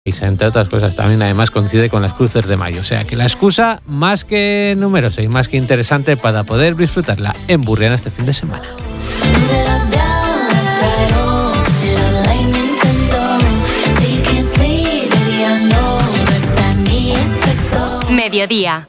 Y entre otras cosas también además coincide con las cruces de mayo. O sea que la excusa más que numerosa y más que interesante para poder disfrutarla en Burriana este fin de semana. Mediodía.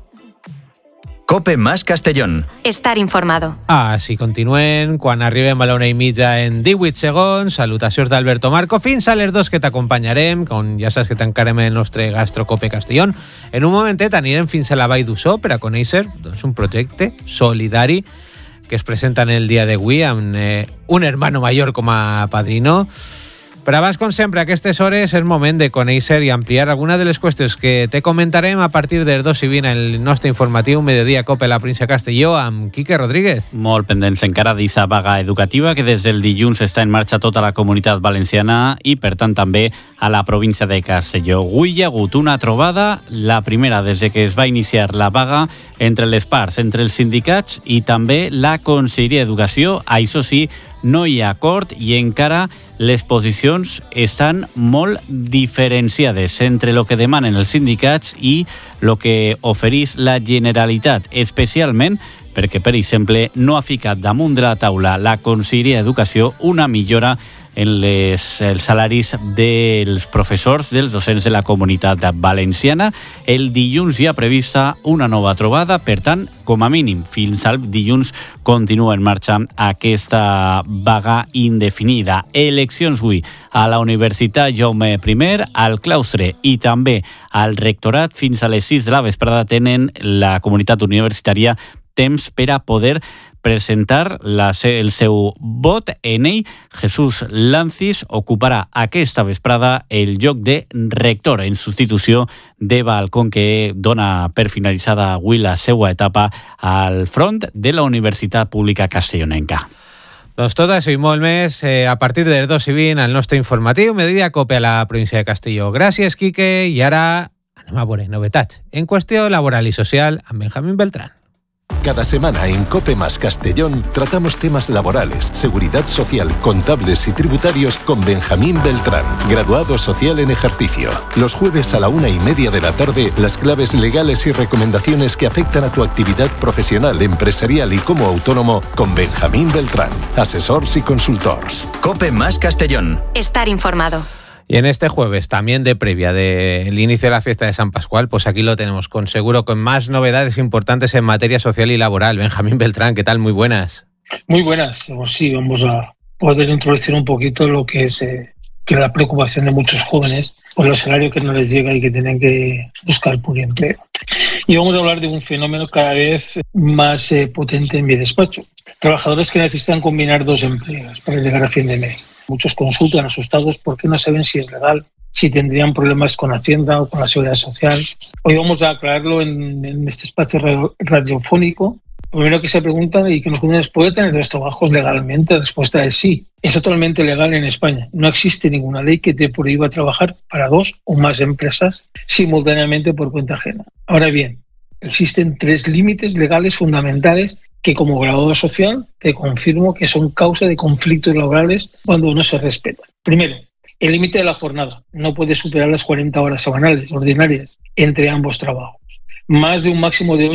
COPE más Castellón. Estar informado. Si continuen, quan arribem a la 1:30 en 18 segons, salutacions d'Alberto Marco, fins a les 2 que t'acompanyarem, com ja saps que tancarem el nostre Gastrocope Castellón. En un momentet anirem fins a la Vall d'Uixó per a conèixer un projecte solidari que es presenta en el dia d'avui amb un hermano mayor com a padrino. Però abans, com sempre, a aquestes hores és moment de conèixer i ampliar alguna de les qüestions que te comentarem a partir del 2:20 el nostre informatiu Mediodía Cope a la Província de Castelló amb Quique Rodríguez. Molt pendents encara d'issa vaga educativa que des del dilluns està en marxa tota la comunitat valenciana i, per tant, també a la província de Castelló. Avui hi ha hagut una trobada, la primera des que es va iniciar la vaga, entre les parts, entre els sindicats i també la Conselleria d'Educació. Això sí, no hi ha acord i encara les posicions estan molt diferenciades entre el que demanen els sindicats i el que ofereix la Generalitat, especialment perquè, per exemple, no ha ficat damunt de la taula la Conselleria d'Educació una millora en els salaris dels professors, dels docents de la comunitat valenciana. El dilluns hi ha prevista una nova trobada, per tant, com a mínim, fins al dilluns continua en marxa aquesta vaga indefinida. Eleccions avui a la Universitat Jaume I, al claustre i també al rectorat fins a les 6 de la vesprada tenen la comunitat universitària temps per a poder presentar el seu vot. En ell, Jesús Lancis ocuparà aquesta vesprada el lloc de rector en substitució de Balcón, que dona per finalitzada avui la seva etapa al front de la Universitat Pública Castellonenca. Doncs tot això i molt més a partir de les 2:20 al nostre informatiu Mediodía Cope a la província de Castelló. Gràcies, Quique, i ara anem a veure novetats en qüestió laboral i social amb Benjamín Beltrán. Cada semana en COPE más Castellón tratamos temas laborales, seguridad social, contables y tributarios con Benjamín Beltrán, graduado social en ejercicio. Los jueves a la 1:30 de la tarde, las claves legales y recomendaciones que afectan a tu actividad profesional, empresarial y como autónomo con Benjamín Beltrán, asesors y consultors. COPE más Castellón. Estar informado. Y en este jueves, también de previa del inicio de la fiesta de San Pascual, pues aquí lo tenemos con seguro con más novedades importantes en materia social y laboral. Benjamín Beltrán, ¿qué tal? Muy buenas. Muy buenas. Pues sí, vamos a poder introducir un poquito lo que es que la preocupación de muchos jóvenes por el salario que no les llega y que tienen que buscar por empleo. Y vamos a hablar de un fenómeno cada vez más potente en mi despacho. Trabajadores que necesitan combinar 2 empleos para llegar a fin de mes. Muchos consultan asustados porque no saben si es legal, si tendrían problemas con Hacienda o con la Seguridad Social. Hoy vamos a aclararlo en este espacio radiofónico. Lo primero que se pregunta y que nos preguntan es: ¿puede tener 2 trabajos legalmente? La respuesta es sí. Es totalmente legal en España. No existe ninguna ley que te prohíba trabajar para 2 o más empresas simultáneamente por cuenta ajena. Ahora bien, existen 3 límites legales fundamentales que como graduado social te confirmo que son causa de conflictos laborales cuando no se respetan. Primero, el límite de la jornada. No puede superar las 40 horas semanales ordinarias entre ambos trabajos. Más de un máximo de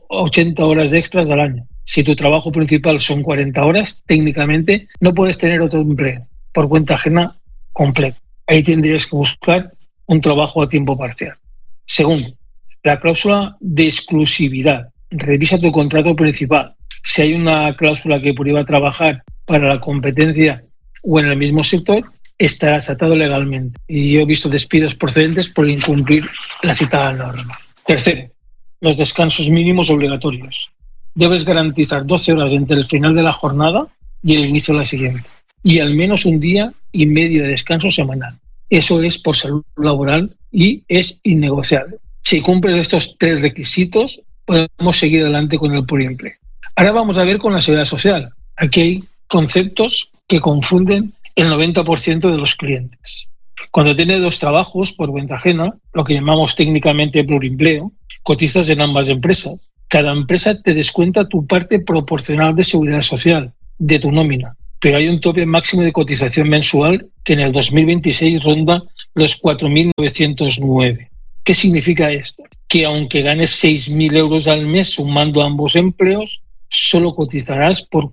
80 horas extras al año. Si tu trabajo principal son 40 horas, técnicamente no puedes tener otro empleo por cuenta ajena completo. Ahí tendrías que buscar un trabajo a tiempo parcial. Segundo, la cláusula de exclusividad. Revisa tu contrato principal. Si hay una cláusula que prohíba trabajar para la competencia o en el mismo sector, estarás atado legalmente. Y yo he visto despidos procedentes por incumplir la citada norma. Tercero, los descansos mínimos obligatorios. Debes garantizar 12 horas entre el final de la jornada y el inicio de la siguiente. Y al menos 1 día y medio de descanso semanal. Eso es por salud laboral y es innegociable. Si cumples estos 3 requisitos, podemos seguir adelante con el pluriempleo. Ahora vamos a ver con la seguridad social. Aquí hay conceptos que confunden el 90% de los clientes. Cuando tienes 2 trabajos por cuenta ajena, lo que llamamos técnicamente pluriempleo, cotizas en ambas empresas. Cada empresa te descuenta tu parte proporcional de seguridad social, de tu nómina. Pero hay un tope máximo de cotización mensual que en el 2026 ronda los 4.909. ¿Qué significa esto? Que aunque ganes 6.000 euros al mes sumando ambos empleos, solo cotizarás por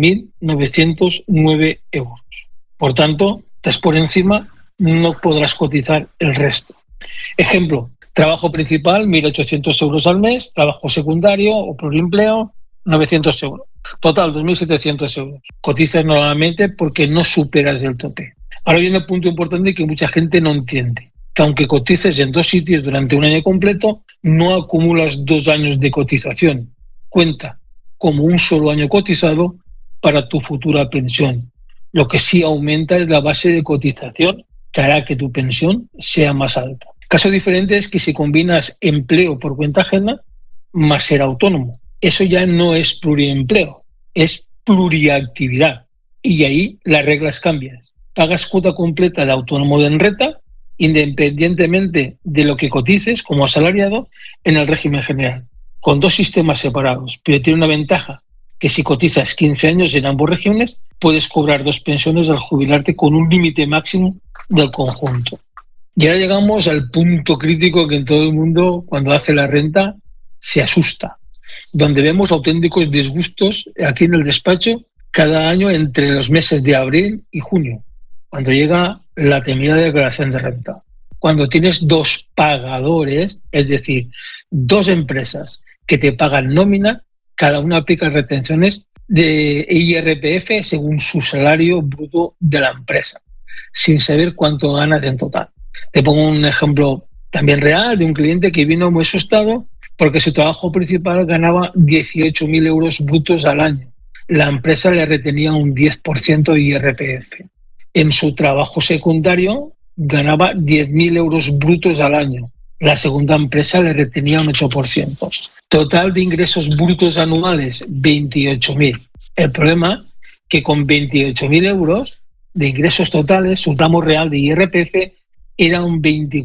4.909 euros. Por tanto, estás por encima, no podrás cotizar el resto. Ejemplo, trabajo principal, 1.800 euros al mes, trabajo secundario o pluriempleo, 900 euros. Total, 2.700 euros. Cotizas normalmente porque no superas el tope. Ahora viene el punto importante que mucha gente no entiende, que aunque cotices en 2 sitios durante un año completo, no acumulas 2 años de cotización. Cuenta como un solo año cotizado para tu futura pensión. Lo que sí aumenta es la base de cotización, que hará que tu pensión sea más alta. Caso diferente es que si combinas empleo por cuenta ajena más ser autónomo. Eso ya no es pluriempleo, es pluriactividad. Y ahí las reglas cambian. Pagas cuota completa de autónomo de Enreta, independientemente de lo que cotices como asalariado en el régimen general, con 2 sistemas separados. Pero tiene una ventaja, que si cotizas 15 años en ambos regímenes, puedes cobrar 2 pensiones al jubilarte con un límite máximo del conjunto. Y ahora llegamos al punto crítico que en todo el mundo, cuando hace la renta, se asusta, donde vemos auténticos disgustos aquí en el despacho cada año entre los meses de abril y junio, cuando llega la temida declaración de renta. Cuando tienes 2 pagadores, es decir, 2 empresas que te pagan nómina, cada una aplica retenciones de IRPF según su salario bruto de la empresa, sin saber cuánto ganas en total. Te pongo un ejemplo también real de un cliente que vino muy asustado porque su trabajo principal ganaba 18.000 euros brutos al año. La empresa le retenía un 10% de IRPF. En su trabajo secundario ganaba 10.000 euros brutos al año. La segunda empresa le retenía un 8%. Total de ingresos brutos anuales, 28.000. El problema es que con 28.000 euros de ingresos totales, su tramo real de IRPF era un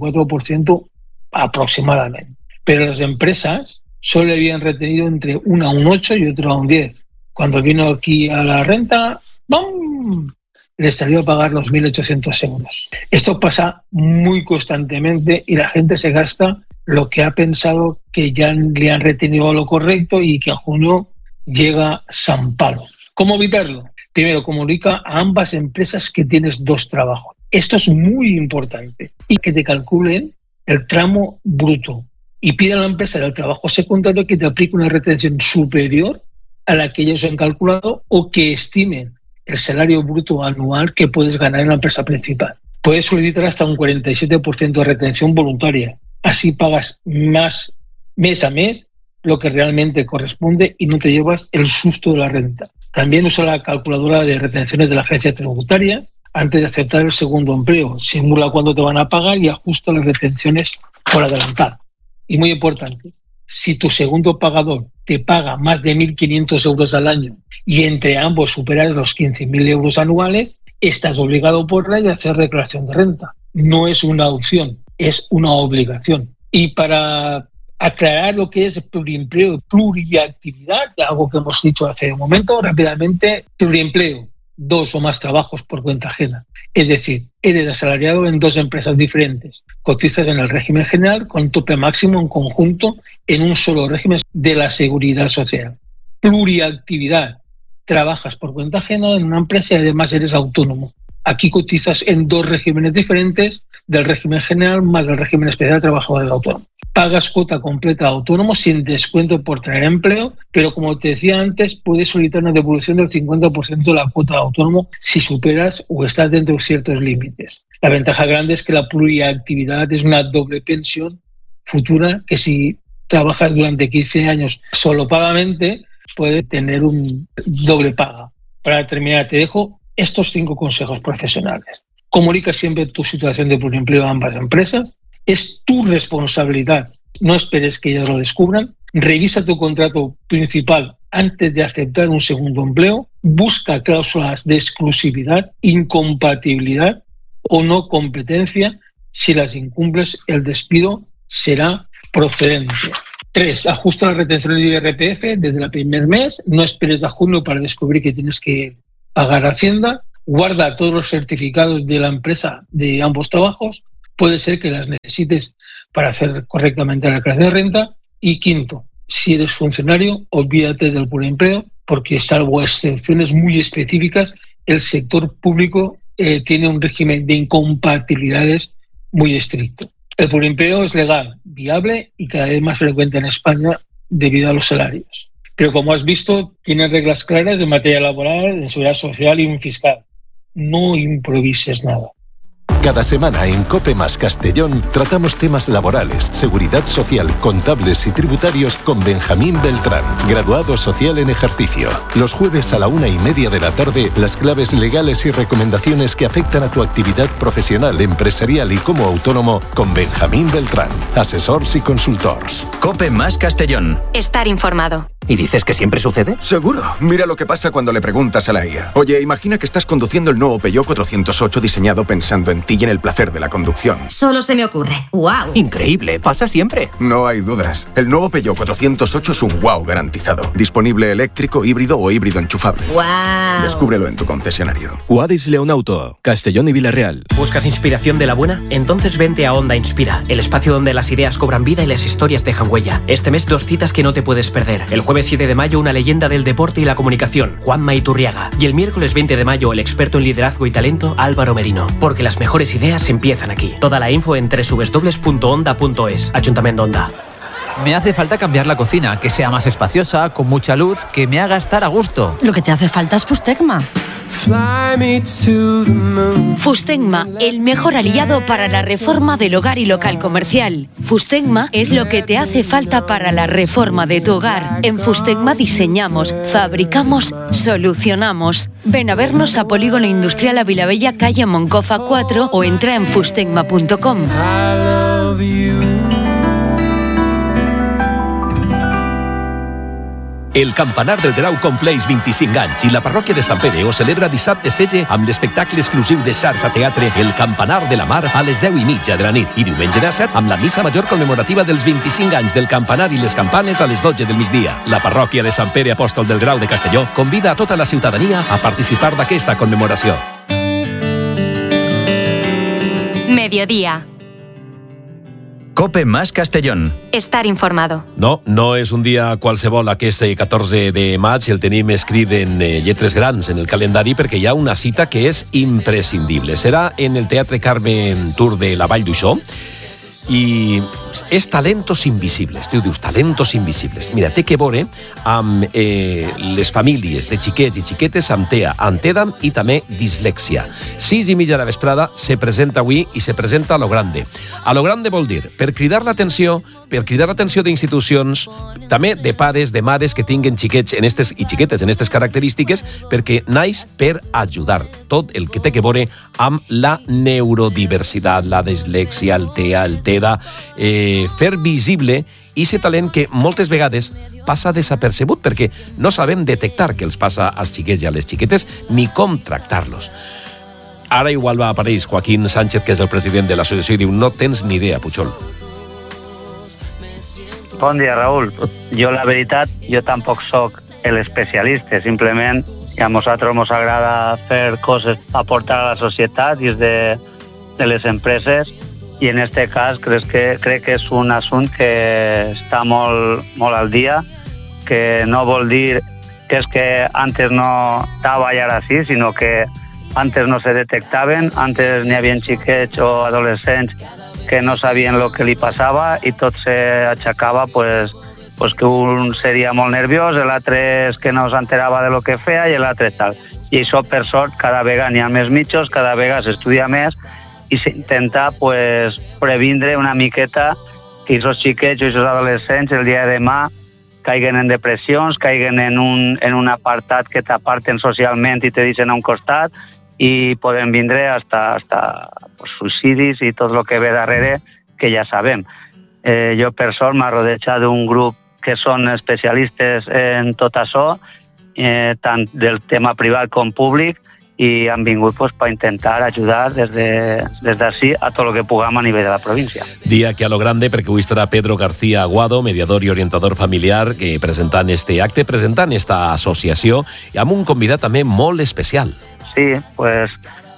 24% aproximadamente. Pero las empresas solo le habían retenido entre una a un 8 y otra a un 10. Cuando vino aquí a la renta, ¡bum!, le salió a pagar los 1.800 euros. Esto pasa muy constantemente y la gente se gasta lo que ha pensado que ya le han retenido lo correcto y que en junio llega San Palo. ¿Cómo evitarlo? Primero, comunica a ambas empresas que tienes 2 trabajos. Esto es muy importante. Y que te calculen el tramo bruto. Y pide a la empresa del trabajo secundario que te aplique una retención superior a la que ellos han calculado o que estimen el salario bruto anual que puedes ganar en la empresa principal. Puedes solicitar hasta un 47% de retención voluntaria. Así pagas más mes a mes lo que realmente corresponde y no te llevas el susto de la renta. También usa la calculadora de retenciones de la agencia tributaria antes de aceptar el segundo empleo. Simula cuándo te van a pagar y ajusta las retenciones por adelantado. Y muy importante, si tu segundo pagador te paga más de 1.500 euros al año y entre ambos superas los 15.000 euros anuales, estás obligado por ley a hacer declaración de renta. No es una opción, es una obligación. Y para aclarar lo que es pluriempleo, pluriactividad, algo que hemos dicho hace un momento, rápidamente, pluriempleo, 2 o más trabajos por cuenta ajena. Es decir, eres asalariado en 2 empresas diferentes. Cotizas en el régimen general con tope máximo en conjunto en un solo régimen de la seguridad social. Pluriactividad. Trabajas por cuenta ajena en una empresa y además eres autónomo. Aquí cotizas en 2 regímenes diferentes del régimen general más del régimen especial de trabajadores autónomos. Pagas cuota completa de autónomo sin descuento por tener empleo, pero como te decía antes, puedes solicitar una devolución del 50% de la cuota de autónomo si superas o estás dentro de ciertos límites. La ventaja grande es que la pluriactividad es una doble pensión futura que si trabajas durante 15 años solopadamente puedes tener un doble paga. Para terminar, te dejo estos 5 consejos profesionales. Comunica siempre tu situación de pluriempleo a ambas empresas. Es tu responsabilidad. No esperes que ellas lo descubran. Revisa tu contrato principal antes de aceptar un segundo empleo. Busca cláusulas de exclusividad, incompatibilidad o no competencia. Si las incumples, el despido será procedente. 3. Ajusta la retención del IRPF desde el primer mes. No esperes a junio para descubrir que tienes que pagar Hacienda. Guarda todos los certificados de la empresa de ambos trabajos. puede ser que las necesites para hacer correctamente la declaración de renta. Y quinto, si eres funcionario, olvídate del puro empleo, porque salvo excepciones muy específicas, el sector público tiene un régimen de incompatibilidades muy estricto. El puro empleo es legal, viable y cada vez más frecuente en España debido a los salarios. Pero como has visto, tiene reglas claras de materia laboral, de seguridad social y fiscal. No improvises nada. Cada semana en COPE más Castellón tratamos temas laborales, seguridad social, contables y tributarios con Benjamín Beltrán, graduado social en ejercicio. Los jueves a la 1:30 de la tarde, las claves legales y recomendaciones que afectan a tu actividad profesional, empresarial y como autónomo con Benjamín Beltrán, asesors y consultors. COPE más Castellón. Estar informado. ¿Y dices que siempre sucede? Seguro. Mira lo que pasa cuando le preguntas a la IA. Oye, imagina que estás conduciendo el nuevo Peugeot 408 diseñado pensando en ti y en el placer de la conducción. Solo se me ocurre. ¡Wow! Increíble, pasa siempre. No hay dudas. El nuevo Peugeot 408 es un wow garantizado. Disponible eléctrico, híbrido o híbrido enchufable. ¡Wow! Descúbrelo en tu concesionario. Guadis Leonauto, Castellón y Villarreal. ¿Buscas inspiración de la buena? Entonces vente a Onda Inspira, el espacio donde las ideas cobran vida y las historias dejan huella. Este mes 2 citas que no te puedes perder. El jueves 7 de mayo una leyenda del deporte y la comunicación, Juanma Iturriaga. Y el miércoles 20 de mayo el experto en liderazgo y talento, Álvaro Merino. Porque las mejores ideas empiezan aquí. Toda la info en www.onda.es. Ayuntamiento Onda. Me hace falta cambiar la cocina, que sea más espaciosa, con mucha luz, que me haga estar a gusto. Lo que te hace falta es Fustegma. Fustegma, el mejor aliado para la reforma del hogar y local comercial. Fustegma es lo que te hace falta para la reforma de tu hogar. En Fustegma diseñamos, fabricamos, solucionamos. Ven a vernos a Polígono Industrial Avilabella, calle Moncofa 4 o entra en fustegma.com. El Campanar del Grau compleix 25 anys i la parròquia de Sant Pere ho celebra dissabte 16 amb l'espectacle exclusiu de Sarsa Teatre El Campanar de la Mar a les 10:30 de la nit i diumenge 17 amb la missa major commemorativa dels 25 anys del Campanar i les campanes a les 12 del migdia. La parròquia de Sant Pere Apòstol del Grau de Castelló convida a tota la ciutadania a participar d'aquesta commemoració. Mediodía. COPE más Castellón. Estar informado. No és un dia qualsevol aquest 14 de maig, el tenim escrit en lletres grans en el calendari perquè hi ha una cita que és imprescindible. Serà en el Teatre Carmen Tour de la Vall d'Uixó i és Talentos Invisibles. Tu dius, Talentos Invisibles. Mira, té que veure amb les famílies de xiquets i xiquetes amb TEA, amb TEDAM i també dislèxia. 6:30 de la vesprada se presenta avui i se presenta a lo grande. A lo grande vol dir, per cridar l'atenció d'institucions, també de pares, de mares que tinguen xiquets i xiquetes en aquestes característiques, perquè naix per ajudar tot el que té que veure amb la neurodiversitat, la dislèxia, el TEA, el TEDA, fer visible aquest talent que moltes vegades passa desapercebut perquè no sabem detectar què els passa als xiquets i a les xiquetes ni com tractar-los. Ara igual va aparèixer Joaquín Sánchez, que és el president de l'associació, i diu, no tens ni idea, Pujol. Bon dia, Raül. Jo, la veritat, tampoc sóc l'especialista, simplement a nosaltres ens agrada fer coses, aportar a la societat dins de les empreses, i en este cas crec que és un assumpte que està molt al dia, que no vol dir que és que antes no estava i ara sí, sinó que antes no se detectaven, antes n'hi havia xiquets o adolescents que no sabien el que li passava i tot s'aixecava pues que un seria molt nerviós, l'altre és que no s'enterava de lo que feia i l'altre tal. I això, per sort, cada vegada n'hi ha més mitjos, cada vegada s'estudia més i s'intenta previndre una miqueta que aquests xiquets o aquests adolescents el dia de demà caiguen en depressions, caiguen en un apartat que t'aparten socialment i te deixen a un costat i poden vindre hasta suïcidis i tot el que ve darrere, que ja sabem. Jo, per sort, m'he rodejat d'un grup que són especialistes en tot això, tant del tema privat com públic, i han vingut per intentar ajudar des d'ací a tot el que puguem a nivell de la província. Dia que a lo grande, perquè avui estarà Pedro García Aguado, mediador i orientador familiar, que presentant este acte, presentant esta associació, i amb un convidat també molt especial. Sí, pues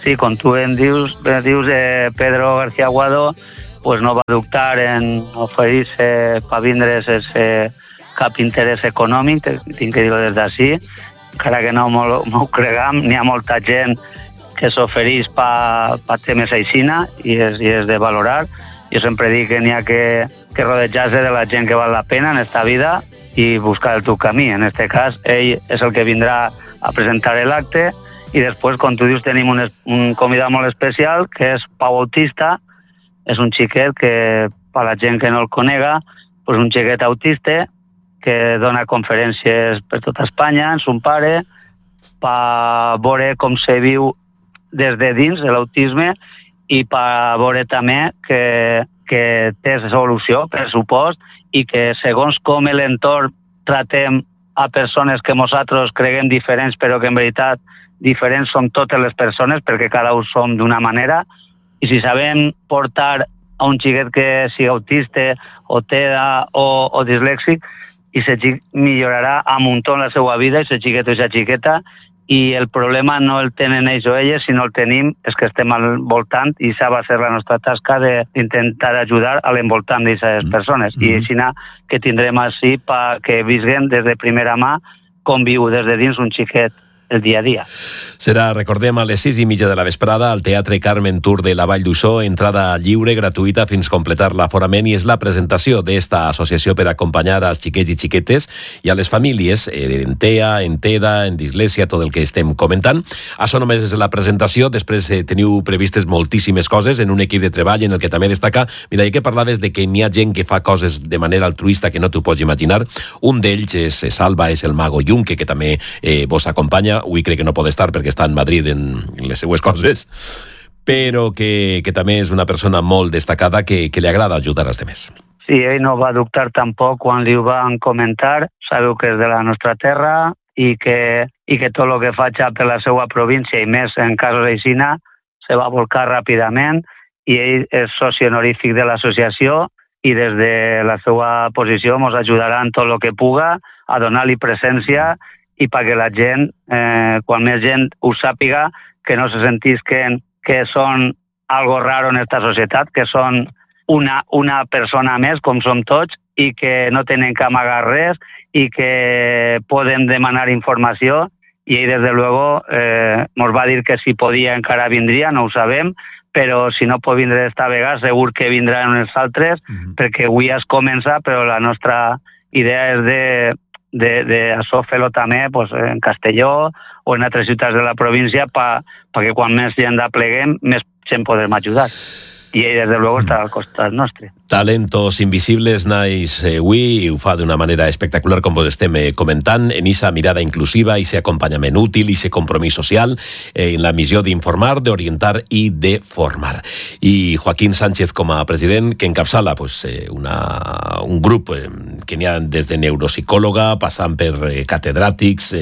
sí, com tu em dius, Pedro García Aguado pues no va a dubtar en oferir-se per vindre sense cap interès econòmic, tinc que dir-ho des d'ací, encara que no m'ho cregam, n'hi ha molta gent que s'ofereix per temes aixina i és de valorar. Jo sempre dic que n'hi ha que rodejar-se de la gent que val la pena en esta vida i buscar el teu camí. En este cas, ell és el que vindrà a presentar l'acte i després, com tu dius, tenim un convidat molt especial que és Pau Bautista. És un xiquet que, per la gent que no el conega, és un xiquet autista que dona conferències per tota Espanya, en son pare, per veure com se viu des de dins de l'autisme i per veure també que té solució, pressupost, i que segons com l'entorn tratem a persones que nosaltres creguem diferents, però que en veritat diferents som totes les persones, perquè cada un som d'una manera, i si sabem portar a un xiquet que sigui autista o TEA o dislèxic, i se millorarà a muntó la seva vida, i se xiquet o aquesta xiqueta, i el problema no el tenen ells o elles, sinó el tenim és que estem al voltant, i això va ser la nostra tasca d'intentar ajudar a l'envoltant d'aquestes persones. I així que tindrem així que visquen des de primera mà com viu des de dins un xiquet el dia a dia. Serà, recordem, a les 6:30 de la vesprada al Teatre Carmen Tour de la Vall d'Uixó, entrada lliure, gratuïta, fins completar l'aforament, i és la presentació d'esta associació per acompanyar als xiquets i xiquetes i a les famílies en TEA, en TEDA, en dislèxia, tot el que estem comentant. Això només és la presentació, després teniu previstes moltíssimes coses en un equip de treball en el que també destaca, mira, que parlaves de que n'hi ha gent que fa coses de manera altruista que no t'ho pots imaginar. Un d'ells és Salva, és el Mago Yunque, que també vos acompanya. Avui crec que no pot estar perquè està en Madrid en les seues coses, però que també és una persona molt destacada que li agrada ajudar als demés. Sí, ell no va dubtar tampoc quan li ho van comentar. Sabeu que és de la nostra terra i que tot el que faig per la seva província, i més en casos d'aixina, se va volcar ràpidament, i ell és soci honorífic de l'associació i des de la seva posició ens ajudarà en tot el que puga a donar-li presència i perquè la gent, quan més gent ho sàpiga, que no se sentisquen que són algo raro en esta societat, que són una persona més, com som tots, i que no tenen que amagar res i que poden demanar informació. I ell, des de luego, ens va dir que si podia encara vindria, no ho sabem, però si no pot vindre esta vegada, segur que vindran els altres, perquè avui es comença, però la nostra idea és d'això fer-lo també en Castelló o en altres ciutats de la província perquè quan més gent apleguem, més gent podrem ajudar. I ell, des de luego, està al costat nostre. Talentos invisibles naix avui i ho fa d'una manera espectacular, com vos estem comentant, en esa mirada inclusiva, ese acompanyament útil, ese compromís social, en la missió d'informar, d'orientar i de formar. I Joaquín Sánchez, com a president, que encapçala un grup que n'hi ha des de neuropsicòloga, passant per catedràtics,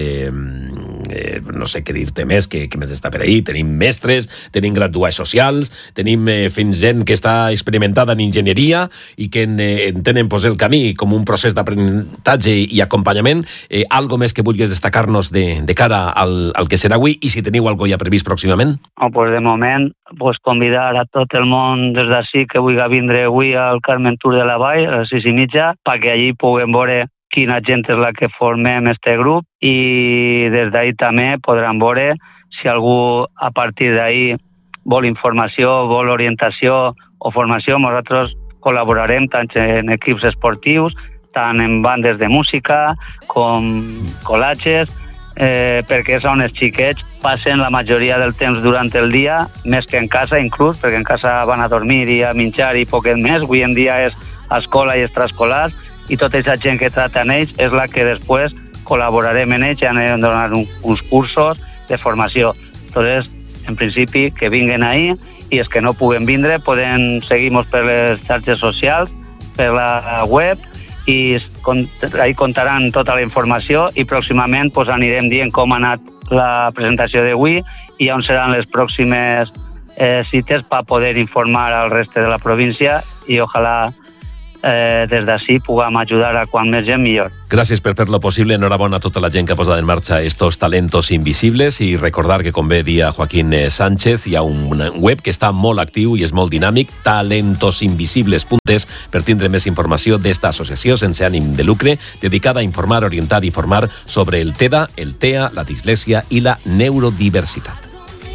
no sé què dir-te més, que més està per ahí. Tenim mestres, tenim graduats socials, tenim fins gent que està experimentada en enginyeria i que entenen el camí com un procés d'aprenentatge i acompanyament. Algo més que vulguis destacar-nos de cara al que serà avui, i si teniu algo ja previst pròximament? De moment, convidar a tot el món des d'ací que vulgui vindre avui al Carmen Tour de la Vall a les 6:30 perquè allí puguem veure quina gent és la que formem este grup, i des d'ahí també podran veure si algú a partir d'ahí vol informació, vol orientació o formació. Nosaltres col·laborarem tant en equips esportius, tant en bandes de música com colatges, perquè és on els xiquets passen la majoria del temps durant el dia, més que en casa inclús, perquè en casa van a dormir i a menjar i poquet més. Avui en dia és escola i extraescolar, i tota aquesta gent que trata en ells és la que després col·laborarem en ells i anem a donar uns cursos de formació. Entonces, en principi, que vinguen ahí, i els que no puguen vindre poden seguir-nos per les xarxes socials, per la web, i ahí contaran tota la informació, i pròximament anirem dient com ha anat la presentació d'avui i on seran les pròximes cites per poder informar al reste de la província, i ojalà des d'ací puguem ajudar a quan més gent millor. Gràcies per fer-lo possible. Enhorabona a tota la gent que ha posat en marxa estos talentos invisibles i recordar que, com bé dia Joaquín Sánchez, hi ha un web que està molt actiu i és molt dinàmic, talentosinvisibles.es, per tindre més informació d'esta associació sense ànim de lucre dedicada a informar, orientar i formar sobre el TEDA, el TEA, la dislèxia i la neurodiversitat.